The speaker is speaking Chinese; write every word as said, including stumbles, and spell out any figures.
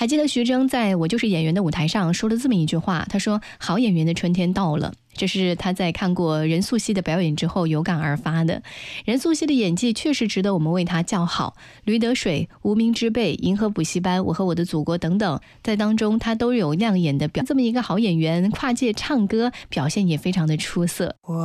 还记得徐峥在我就是演员的舞台上说了这么一句话，他说好演员的春天到了，这是他在看过任素汐的表演之后有感而发的。任素汐的演技确实值得我们为他叫好，驴得水、无名之辈、银河补习班、我和我的祖国等等，在当中他都有亮眼的表这么一个好演员，跨界唱歌表现也非常的出色。